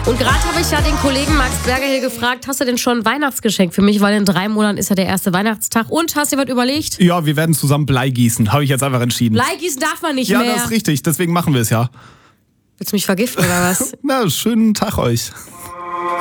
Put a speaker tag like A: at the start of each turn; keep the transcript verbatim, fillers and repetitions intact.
A: Und gerade habe ich ja den Kollegen Max Berger hier gefragt, hast du denn schon ein Weihnachtsgeschenk für mich? Weil in drei Monaten ist ja der erste Weihnachtstag. Und, hast du dir was überlegt?
B: Ja, wir werden zusammen Blei gießen, habe ich jetzt einfach entschieden.
A: Blei gießen darf man nicht
B: ja,
A: mehr.
B: Ja, das ist richtig, deswegen machen wir es ja.
A: Willst du mich vergiften oder was?
B: Na, schönen Tag euch.